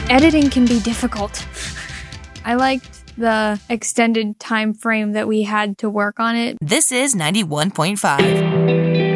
Editing can be difficult. I liked the extended time frame that we had to work on it. This is 91.5.